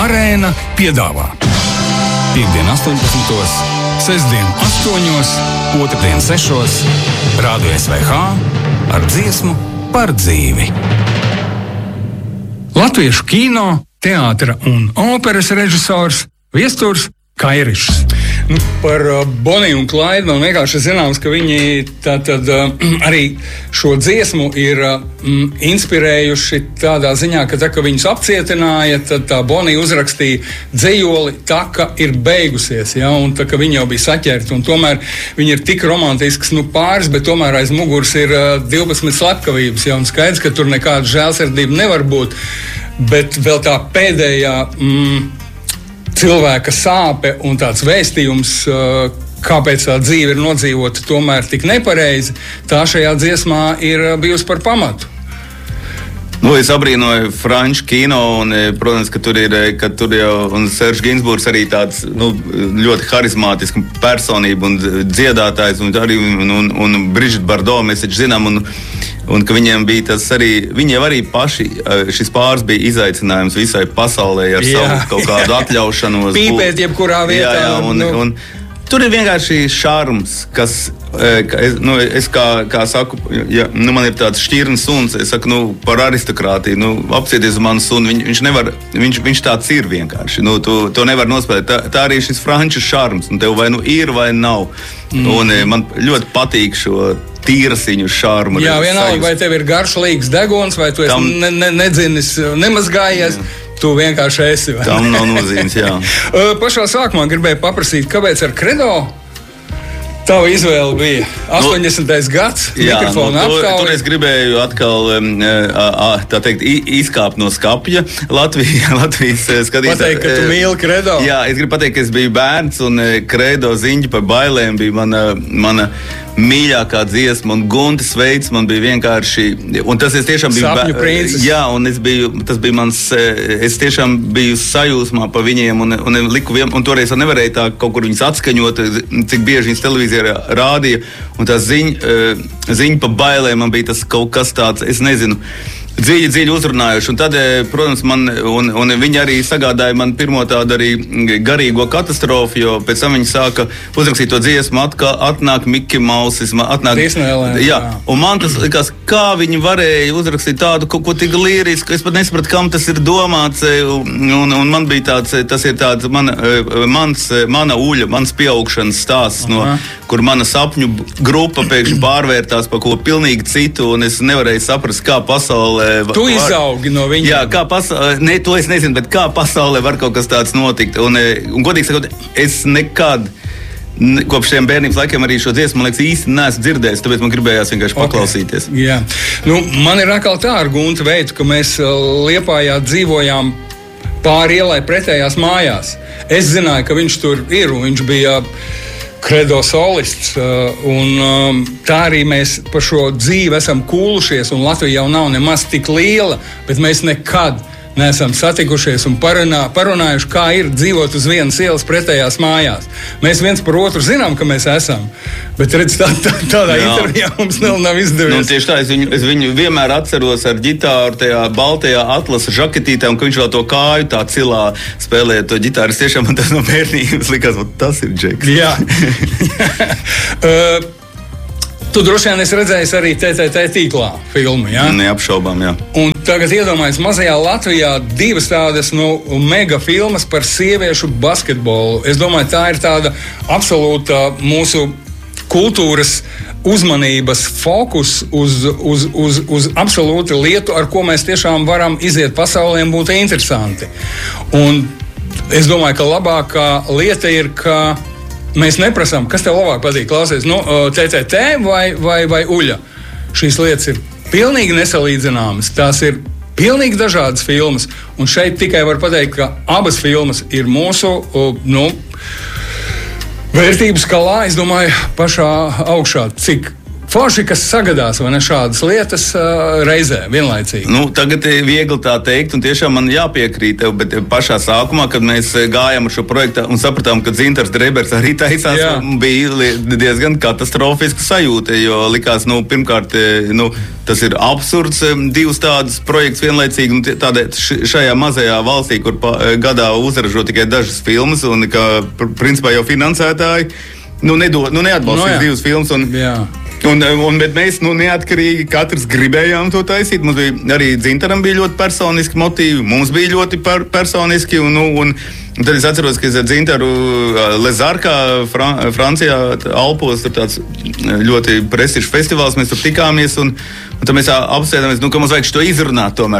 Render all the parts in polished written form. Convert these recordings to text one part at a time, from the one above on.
Arēna piedāvā Piektdien 18, sestdien 8, otrdien 6, Rādio SVH ar dziesmu par dzīvi. Latviešu kino, teātra un operas režisors Viesturs Kairišs. Par Boniju un Klaidu man vienkārši zināms, ka viņi tātad arī šo dziesmu ir inspirējuši tādā ziņā, ka tā, ka viņus apcietināja, tad tā Bonija uzrakstīja dzejoli "Taka ir beigusies", ja, un tā, ka viņi jau bija saķerti, un tomēr viņi ir tik romantisks, pāris, bet tomēr aiz muguras ir 12 slepkavības, ja, un skaidrs, ka tur nekāda žēlsirdība nevar būt, bet vēl tā pēdējā cilvēka sāpe un tāds vēstījums, kāpēc tā dzīve ir nodzīvota tomēr tik nepareizi, tā šajā dziesmā ir bijusi par pamatu. Es abrīnoju franču kino, un, protams, ka tur jau un Seržs Ginsburgs arī tāds ļoti harizmātisks personība un dziedātājs, un Brigitte Bardot mēs taču zinām, un ka viņiem bija tas arī, viņiem arī paši šis pāris bija izaicinājums visai pasaulē ar savu kaut kādu atļaušanos. Pīpēt jebkurā vietā. Jā, un tur ir vienkārši šarms, kas, es kā saku, ja, man ir tāds šķirnes suns, es saku, par aristokrātiju, apcieties uz manu sunu, viņš tāds ir vienkārši, to nevar nospēlēt. Tā arī šis franču šarms, un tev vai ir vai nav. Un man ļoti patīk šo tīrasiņu šarmu. Jā, vienalga, vai tev ir garšlīgs deguns, vai tu esi nedzinis, nemazgājies. Tu vienkārši esi. Tam nav nozīmes, jā. Pašā sākumā gribēju paprasīt, kāpēc ar Credo tava izvēle bija 80. gads, mikrofona apkalve. Tur es gribēju atkal, tā teikt, izkāpt no skapja Latvijas skatītāji. Pateikt, ka tu mīli Credo. Jā, es gribu pateikt, ka es biju bērns, un Credo ziņa par bailēm bija mana mīļākā dziesma, un Guntis Veids man bija vienkārši, un tas es tiešām biju Sapņu princes. Jā, un tas bija mans, es tiešām biju sajūsmā par viņiem, un toreiz nevarēju tā kaut kur viņus atskaņot, cik bieži viņas televīzijā rādīja, un tā ziņa par bailēm man bija tas kaut kas tāds, es nezinu, dziļi uzrunājuši, un tad, protams, un viņi arī sagādāja man pirmo tādu arī garīgo katastrofu, jo pēc tam viņi sāka uzrakstīt to dziesmu, atnāk Miki Mausis, jā, un man tas likās, kā viņi varēja uzrakstīt tādu kaut ko tik līrisku, es pat nesapratu, kam tas ir domāts, un man bija tāds, tas ir tāds mana uļa, mans pieaugšanas stāsts, kur mana sapņu grupa pēkšņi pārvērtās par ko pilnīgi citu, un es nevarēju saprast, kā pasaulē tu izaugi no viņiem. Jā, kā pasaulē, to es nezinu, bet kā pasaulē var kaut kas tāds notikt. Un godīgi sakot, es nekad, kopš šiem bērnības laikiem arī šo dziesmu, man liekas, īsti neesmu dzirdējis, tāpēc man gribējās vienkārši paklausīties. Jā. Man ir atkal tā ar Guntu Veidu, ka mēs Liepājā dzīvojām pāri ielai pretējās mājās. Es zināju, ka viņš tur ir, un viņš bija Credo solists, un tā arī mēs par šo dzīvi esam kūlušies, un Latvija jau nav nemaz tik liela, bet mēs nekad neesam satikušies un parunājuši, kā ir dzīvot uz vienas ielas pretējās mājās. Mēs viens par otru zinām, ka mēs esam, bet redz, tādā intervijā mums nav izdevies. Tieši tā, es viņu vienmēr atceros ar ģitāru tajā baltajā atlasa žaketītē, un ka viņš vēl to kāju tā cilā spēlēja to ģitāru. Es tiešām man tas no bērnības likās, tas ir Džeks. Jā. Tu droši vien esi redzējis arī TTT tīklā filmu, jā? Neapšaubām, jā. Un tagad iedomājies mazajā Latvijā divas tādas mega filmas par sieviešu basketbolu. Es domāju, tā ir tāda absolūta mūsu kultūras uzmanības fokus uz absolūti lietu, ar ko mēs tiešām varam iziet pasaulē un būt interesanti. Un es domāju, ka labākā lieta ir, ka mēs neprasām, kas tev labāk patīk, klausies, TTT vai Uļa. Šīs lietas ir pilnīgi nesalīdzināmas. Tās ir pilnīgi dažādas filmas. Un šeit tikai var pateikt, ka abas filmas ir mūsu, vērtību skalā, es domāju, pašā augšā. Cik forši, kas sagadās, vai ne, šādas lietas reizē, vienlaicīgi. Nu, tagad ir viegli tā teikt, un tiešām man jāpiekrīt tev, bet pašā sākumā, kad mēs gājām ar šo projektu un sapratām, ka Dzintars Drebers arī taisās, bija diezgan katastrofiska sajūta, jo likās, pirmkārt, tas ir absurds, divus tādus projektus vienlaicīgi, un tādā šajā mazajā valstī, kur gadā uzražo tikai dažas filmas, un ka, principā, jau finansētāji, neatbalstīs divas filmas, bet mēs neatkarīgi katrs gribējām to taisīt. Mums bija arī Dzintaram bija ļoti personiski motīvi, mums bija ļoti personiski. Un tad es atceros, ka es ar Dzintaru Lezarkā, Francijā, Alpos, tur tāds ļoti prestižs festivāls, mēs tur tikāmies. Un tad mēs apsēdāmies, ka mums vajag šo izrunāt tomēr.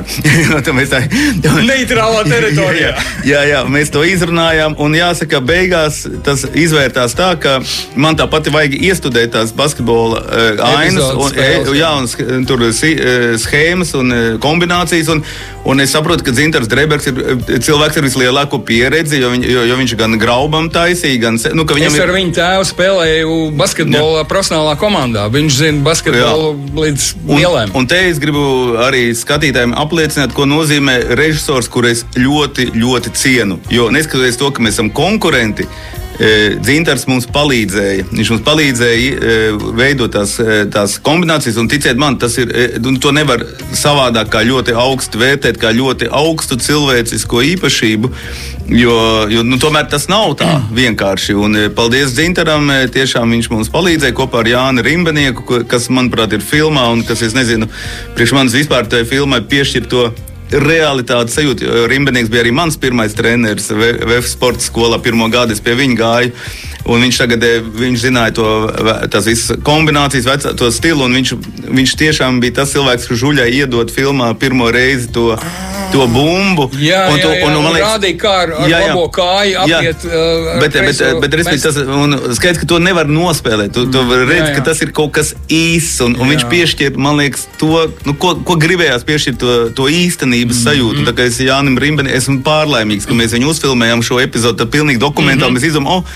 Neitrālā teritorijā. jā, mēs to izrunājām. Un jāsaka, beigās tas izvērtās tā, ka man tāpat vajag iestudēt tās basketbola ainas, un tur schēmas un kombinācijas. Un es saprotu, ka Dzintars Drebers ir cilvēks ar vislielāko pieredzi, jo viņš gan graubam taisīja, gan... Es ar viņu tēvu spēlēju basketbola profesionālā komandā. Viņš zina basketbolu līdz mielēm. Un te es gribu arī skatītājiem apliecināt, ko nozīmē režisors, kur es ļoti, ļoti cienu. Jo neskatoties to, ka mēs esam konkurenti, Dzintars mums palīdzēja. Viņš mums palīdzēja veidot tās kombinācijas, un ticiet man, tas ir, to nevar savādāk kā ļoti augstu vērtēt, kā ļoti augstu cilvēcisko īpašību, jo tomēr tas nav tā vienkārši. Un paldies Dzintaram, tiešām viņš mums palīdzēja kopā ar Jāni Rimbenieku, kas, manuprāt, ir filmā, un kas, es nezinu, priekš manis vispār tajā filmai piešķir to realitāti sajūta. Rimbenieks bija arī mans pirmais treneris VF sporta skolā. Pirmo gadu es pie viņa gāju. Un viņš zināja tās visas kombinācijas, to stilu. Un viņš tiešām bija tas cilvēks, kurš Žuļai iedod filmā pirmo reizi to bumbu. Un rādīja, kā ar labo kāju apiet. Bet skaidrs, ka to nevar nospēlēt. Tu redzi, ka tas ir kaut kas īsts. Un viņš piešķir, man liekas, to, ko gribējās piešķirt to īstenības sajūtu. Tā kā es Jānim Rimbeniekam esmu pārlaimīgs, ka mēs viņu uzfilmējām šo epizodu, tad pilnīgi dokumentāli mēs izdomājam,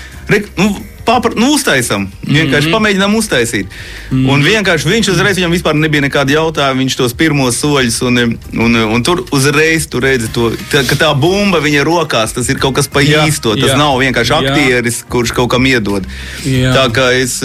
uztaisam. Vienkārši pamēģinām uztaisīt. Un vienkārši viņš uzreiz, viņam vispār nebija nekāda jautājuma, viņš tos pirmos soļus, un tur uzreiz tu redzi to, ka tā bumba viņa rokās, tas ir kaut kas pa īsto. Tas nav vienkārši aktieris, kurš kaut kam iedod. Tā kā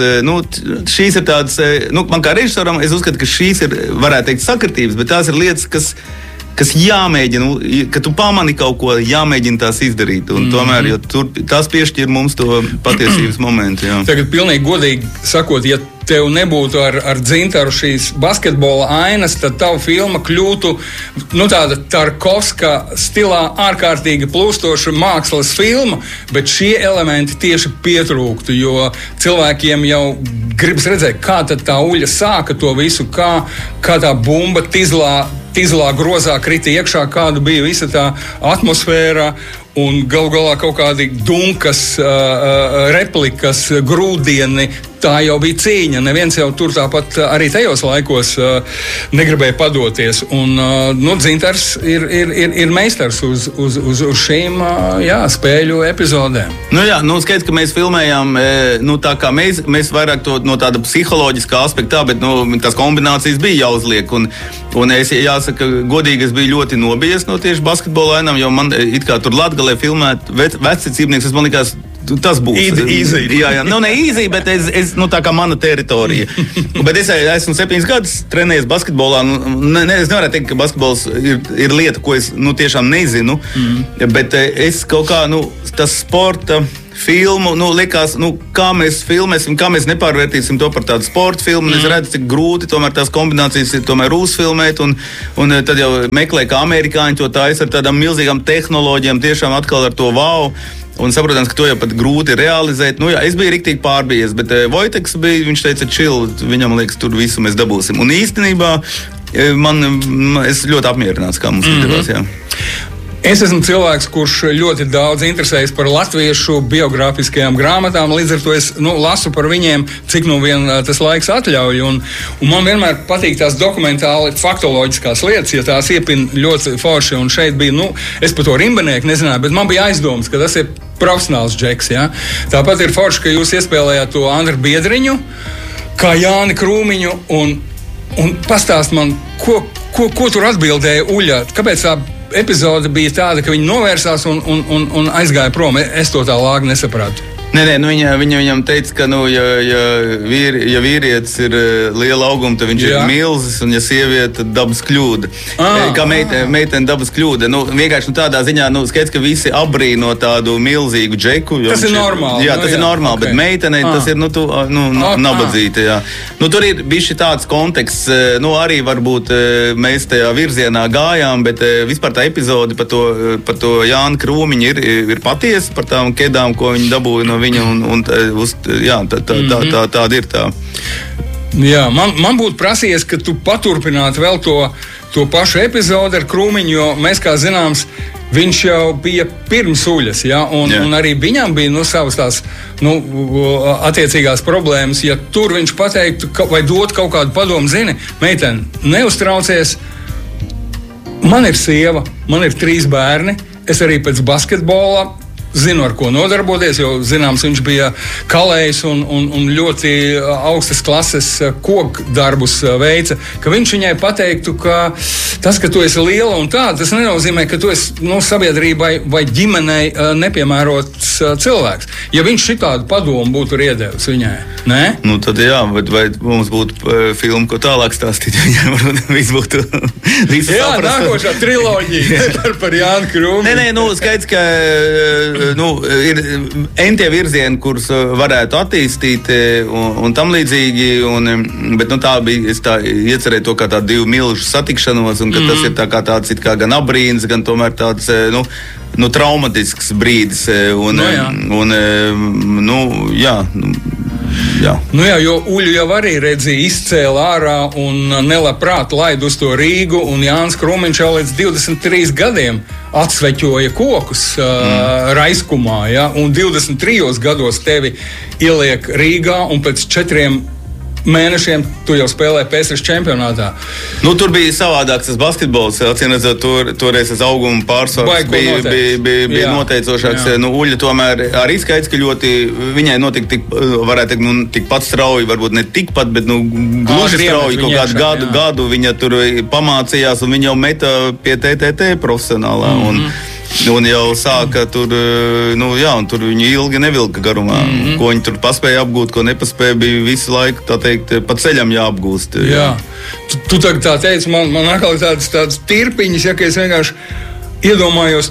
šīs ir tādas, man kā režisoram, es uzskatu, ka šīs ir, varētu teikt, sakritības, bet tās ir lietas, kas jāmēģina, ka tu pamani kaut ko, jāmēģina tās izdarīt. Un tomēr, jo tas piešķir mums to patiesības momentu. Jā. Tagad pilnīgi godīgi sakot, ja tev nebūtu ar Dzintaru šīs basketbola ainas, tad tava filma kļūtu tāda Tarkovska stilā ārkārtīgi plūstoša mākslas filma, bet šie elementi tieši pietrūktu, jo cilvēkiem jau gribas redzēt, kā tad tā uļa sāka to visu, kā tā bumba tizlā grozā krita iekšā, kāda bija visa tā atmosfēra. Un galu galā kaut kādi dunkas, replikas, grūdieni, tā jau bija cīņa. Neviens jau tur tāpat arī tajos laikos negribēja padoties. Un Dzintars ir meistars uz šīm spēļu epizodēm. Skaidrs, ka mēs filmējām, tā kā mēs vairāk to no tāda psiholoģiskā aspektā, bet tās kombinācijas bija jāuzliek. Un es jāsaka, godīgi, es biju ļoti nobijies no tieši basketbola ainām, jo man it kā tur Latgalē filmēt vecicībnieks, man likās, tas būs easy. Jā, ne easy, bet es tā kā mana teritorija. Bet es esmu 7 gadus trenējies basketbolā. Es nevaru teikt, ka basketbols ir lieta, ko es tiešām nezinu. Bet es kaut kā, tas sporta filmu, likās, kā mēs filmēsim, kā mēs nepārvērtīsim to par tādu sporta filmu. Es redzu, cik grūti tomēr tās kombinācijas ir tomēr uzfilmēt, un tad jau meklē, kā amerikāņi to taisa ar tādām milzīgām tehnoloģijām, tiešām atkal ar to wow. Un saprotams, ka to jau pat grūti realizēt. Es biju riktīgi pārbijies, bet Vojteks bija, viņš teica, chill, viņam liekas, tur visu mēs dabūsim. Un īstenībā es ļoti apmierināts, kā mums izdevās, jā. Es esmu cilvēks, kurš ļoti daudz interesējas par latviešu biogrāfiskajām grāmatām, līdz ar to es lasu par viņiem, cik vien tas laiks atļauj. Un man vienmēr patīk tās dokumentāli faktoloģiskās lietas, ja tās iepina ļoti forši. Un šeit bija, es par to Rimbenieku nezināju, bet man bija aizdomas, ka tas ir profesionāls džeks. Ja? Tāpat ir forši, ka jūs iespēlējāt to Andru Biedriņu. kā Jāni Krūmiņu un pastāst man, ko tur atbildēja Uļa. Kāpēc tā epizode bija tāda, ka viņi novērsās un aizgāja prom? Es to tā lāgi nesapratu. Nē, viņa viņam teica, ka, ja vīrietis ir liela auguma, tad viņš ir milzis, un ja sieviete, tad dabas kļūda. Kā meitene dabas kļūda. Vienkārši tādā ziņā, skaidrs, ka visi abrīno tādu milzīgu džeku. Tas ir normāli. Jā, tas ir normāli, okay. Bet meitenei tas ir, nabadzīta, jā. Tur ir bišķi tāds konteksts, arī varbūt mēs tajā virzienā gājām, bet vispār tā epizode par to Jāni Krūmiņu ir patiesa, par tām kedām, ko viņi dabūja no viņa, tāda ir tā. Jā, man būtu prasījies, ka tu paturpinātu vēl to pašu epizodi ar Krūmiņu, jo mēs, kā zināms, viņš jau bija pirms Uļas, ja? Un arī viņam bija savas tās attiecīgās problēmas. Ja tur viņš pateiktu vai dot kaut kādu padomu, zini, meiteni, neuztraucies, man ir sieva, man ir 3 bērni, es arī pēc basketbola zinu, ar ko nodarboties, jo, zināms, viņš bija kalējs un ļoti augstas klases koku darbus veica, ka viņš viņai pateiktu, ka tas, ka tu esi liela un tā, tas nenozīmē, ka tu esi sabiedrībai vai ģimenei nepiemērots cilvēks. Ja viņš šitādu padomu būtu iedevis viņai, ne? Tad jā, vai mums būtu filma, ko tālāk stāstīt, viņai varbūt viss būtu jā, nākošā triloģija par Jāni Krūmiņu. Nē, skaidrs, ka ir entie virzieni, kurus varētu attīstīt un tam līdzīgi, bet tā bija, es tā iecerēju to kā tādu 2 milžu satikšanos, un ka tas ir tā kā tāds it kā gan abrīns, gan tomēr tāds, traumatisks brīdis, Jā. Jo Uļu jau arī redzēja izcēla ārā un nelabprāt laid uz to Rīgu, un Jānis Krūmiņš jau līdz 23 gadiem atsveķoja kokus Raiskumā, ja? Un 23 gados tevi ieliek Rīgā, un pēc 4 mēnešiem tu jau spēlēji PSRS čempionātā. Tur bija savādāks tas basketbols. Atcīmredzot, toreiz tas auguma pārsvars bija noteicošāks. Uļa tomēr arī skaidrs, ka ļoti viņai notika varētu teikt, tikpat strauji, varbūt ne tikpat, bet gluži strauji kaut kādu gadu viņa tur pamācījās, un viņa jau meta pie TTT profesionālā. Un jau sāka tur, un tur viņi ilgi nevilka garumā. Ko viņi tur paspēja apgūt, ko nepaspēja, bija visu laiku, tā teikt, pa ceļam jāapgūst. Jā. Tu tagad tā teici, man atkal tāds tirpiņas, ka es vienkārši iedomājos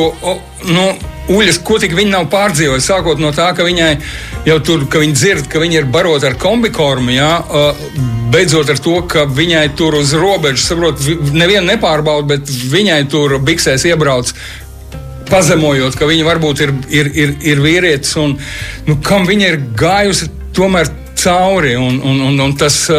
Uļas, ko tik viņi nav pārdzīvojuši, sākot no tā, ka viņai jau tur, ka viņi dzird, ka viņi ir barot ar kombikormu, beidzot ar to, ka viņai tur uz robežas, saprot, nevienu nepārbauda, bet viņai tur biksēs iebrauc, pazemojot, ka viņa varbūt ir vīrietis, un kam viņa ir gājusi tomēr cauri, un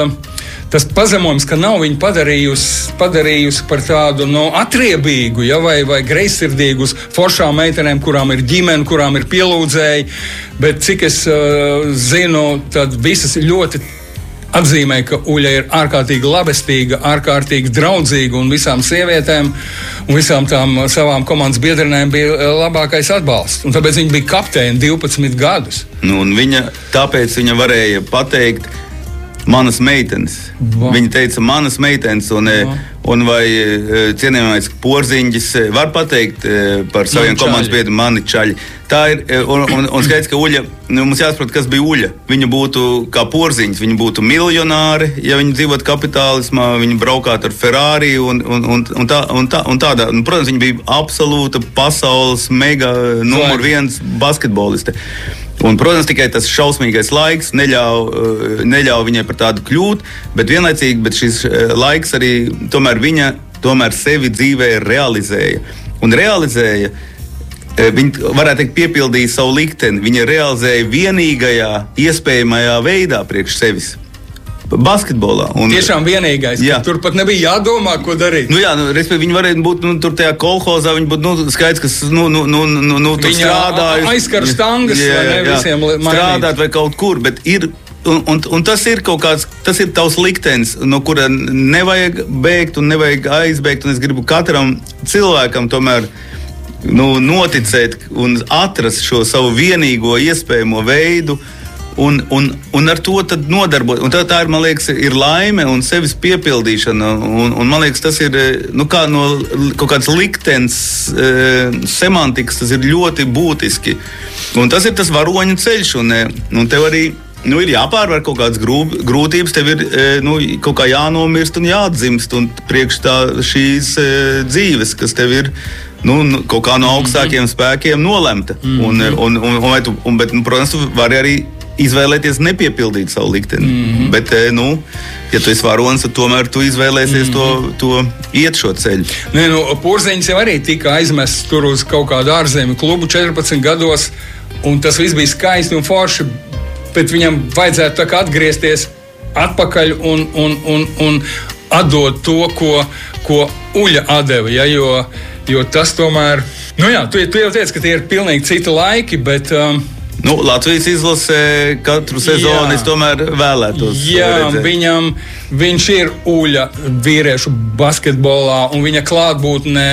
tas pazemojums, ka nav viņu padarījusi par tādu atriebīgu, vai greizsirdīgu uz foršām meitenēm, kurām ir ģimene, kurām ir pielūdzēji, bet cik es zinu, tad visas ļoti atzīmē, ka Uļa ir ārkārtīgi labestīga, ārkārtīgi draudzīga, un visām sievietēm un visām tām savām komandas biedrenēm bija labākais atbalsts. Un tāpēc viņa bija kapteine 12 gadus. Un tāpēc viņa varēja pateikt manas meitenes. Viņa teica manas meitenes, un vai cienījamais Porziņģis var pateikt par saviem komandas biedriem mani čaļi. Tā ir, un skaidrs, ka Uļa, mums jāsaprot, kas bija Uļa. Viņa būtu kā Porziņģis, viņa būtu miljonāri, ja viņa dzīvot kapitālismā, viņa braukātu ar Ferrari un tādā. Protams, viņa bija absolūta pasaules mega numur 1 basketboliste. Un, protams, tikai tas šausmīgais laiks neļauj viņai par tādu kļūt, bet vienlaicīgi šis laiks arī tomēr sevi dzīvē realizēja. Un realizēja, viņa varētu teikt, piepildīja savu likteni. Viņa realizēja vienīgajā iespējamajā veidā priekš sevis. Basketbolā. Tiešām vienīgais. Tur pat nebija jādomā, ko darīt. Respektīvi, viņi varētu būt tur tajā kolhozā, viņi būtu skaidrs, kas tur strādājuši. Aizskar stangas, vai ne visiem mainīt. Strādāt vai kaut kur, bet ir. Un tas ir kaut kāds, tas ir tavs liktenis, no kura nevajag bēgt un nevajag aizbēgt. Un es gribu katram cilvēkam tomēr noticēt un atrast šo savu vienīgo iespējamo veidu Un ar to tad nodarbojas. Un tā ir, man liekas, ir laime un sevis piepildīšana. Un man liekas, tas ir kā no kaut kāds liktenis semantikas, tas ir ļoti būtiski. Un tas ir tas varoņu ceļš. Un tev arī ir jāpārvar kaut kādas grūtības, tev ir kaut kā jānomirst un jāatdzimst. Un priekš šīs dzīves, kas tev ir kaut kā no augstākiem spēkiem nolemta. Bet, protams, tu vari arī izvēlēties nepiepildīt savu likteni. Bet, ja tu esi varonis, tad tomēr tu izvēlēsies to iet šo ceļu. Purziņš jau arī tika aizmests tur uz kaut kādu ārzemju klubu 14 gados, un tas viss bija skaisti un forši, bet viņam vajadzētu tā kā atgriezties atpakaļ un atdot to, ko Uļa atdeva, ja, jo tas tomēr, tu jau teici, ka tie ir pilnīgi citi laiki, bet Latvijas izlasē katru sezonu es tomēr vēlētos redzēt. Viņš ir Uļa vīriešu basketbolā, un viņa klātbūtnē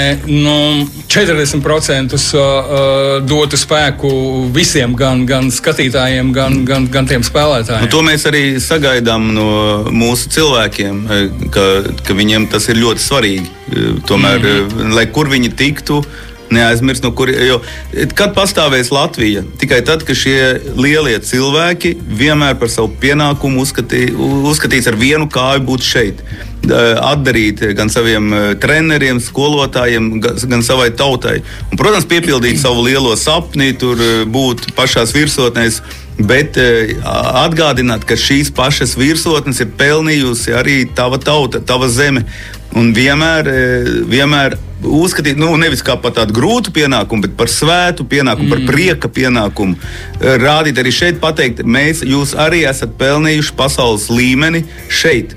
40% dotu spēku visiem, gan skatītājiem, gan tiem spēlētājiem. To mēs arī sagaidām no mūsu cilvēkiem, ka viņiem tas ir ļoti svarīgi. Tomēr, lai kur viņi tiktu, neaizmirst, kad pastāvēs Latvija, tikai tad, ka šie lielie cilvēki vienmēr par savu pienākumu uzskatīs ar vienu kāju būt šeit. Atdarīt gan saviem treneriem, skolotājiem, gan savai tautai. Un, protams, piepildīt savu lielo sapni, tur būt pašās virsotnēs, bet atgādināt, ka šīs pašas virsotnes ir pelnījusi arī tava tauta, tava zeme. Un vienmēr uzskatīt, nevis kā par tādu grūtu pienākumu, bet par svētu pienākumu, par prieka pienākumu. Rādīt arī šeit, pateikt, jūs arī esat pelnījuši pasaules līmeni šeit.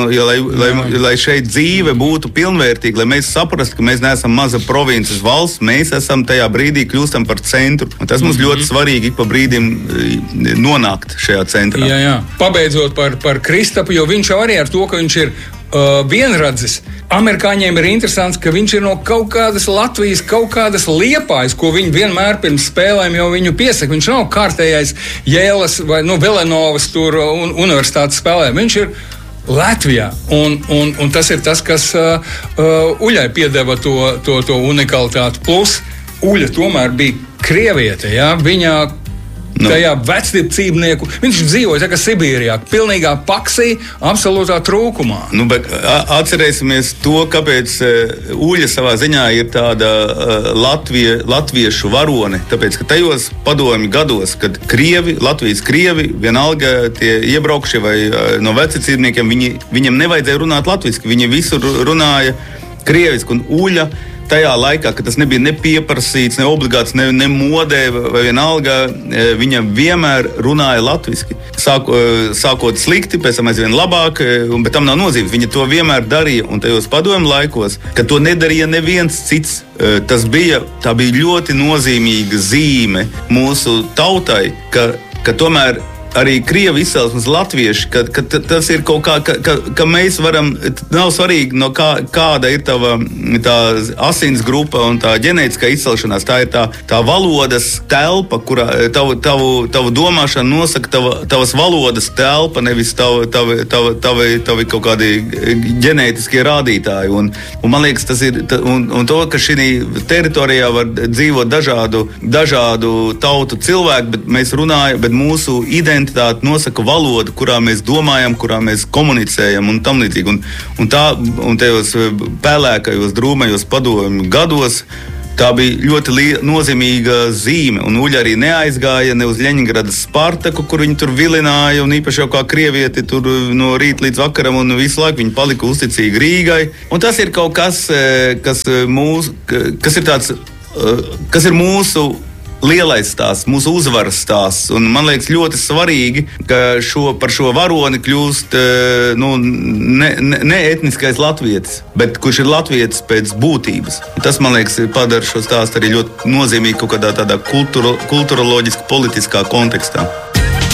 Lai šeit dzīve būtu pilnvērtīga, lai mēs saprastu, ka mēs neesam maza provinces valsts, mēs esam tajā brīdī kļūstam par centru. Un tas mums ļoti svarīgi pa brīdim nonākt šajā centrā. Jā. Pabeidzot par Kristapu, jo viņš arī ar to, ka viņš ir vienradzis. Amerikāņiem ir interesants, ka viņš ir no kaut kādas Latvijas, kaut kādas Liepājas, ko viņi vienmēr pirms spēlēm jau viņu piesaka. Viņš nav kārtējais Jēlas vai Velenovas tur universitātes spēlē. Viņš ir Latvijā, un tas ir tas, kas Uļai piedeva to unikalitāti. Plus, Uļa tomēr bija krieviete, ja? Viņa tajā vecdibcībnieku, viņš dzīvoja tā kā Sibīrijā, pilnīgā paksī, absolūtā trūkumā. Bet atcerēsimies to, kāpēc Uļa savā ziņā ir tāda latviešu varone, tāpēc, ka tajos padomju gados, kad Latvijas krievi, vienalga tie iebraukšie vai no vecdibcībniekiem, viņiem nevajadzēja runāt latviski, viņi visur runāja krieviski, un Uļa tajā laikā, kad tas nebija nepieprasīts, ne obligāts, ne modē, vai vienalga, viņa vienmēr runāja latviski. Sākot slikti, pēc tam aizvien labāk, bet tam nav nozīmes. Viņa to vienmēr darīja, un tajos padomju laikos, kad to nedarīja neviens cits, tā bija ļoti nozīmīga zīme mūsu tautai, ka tomēr arī krievi izcelsmes latvieši, ka tas ir kaut kā, ka mēs varam, nav svarīgi, no kāda ir tā asins grupa un tā ģenētiskā izcelšanās, tā ir tā valodas telpa, kurā tavu domāšanu nosaka tavas valodas telpa, nevis tavi kaut kādi ģenētiskie rādītāji. Un man liekas, tas ir, un to, ka šī teritorijā var dzīvot dažādu tautu cilvēku, bet mēs runājam, bet mūsu identitāte nosaka valodu, kurā mēs domājam, kurā mēs komunicējam un tam līdzīgi. Un tajos pelēkajos, drūmajos padomju gados tā bija ļoti nozīmīga zīme. Un Uļa arī neaizgāja ne uz Ļeņingradas Spartaku, kur viņi tur vilināja, un īpaši jau kā krievieti tur no rīta līdz vakaram, un visu laiku viņi palika uzticīgi Rīgai. Un tas ir kaut kas, kas ir mūsu lielais stāsts, mūsu uzvaras stāsts. Un man liekas ļoti svarīgi, ka par šo varoni kļūst ne etniskais latvietis, bet kurš ir latvietis pēc būtības. Tas, man liekas, padara šo stāstu arī ļoti nozīmīgi kaut kādā tādā kulturoloģiski politiskā kontekstā.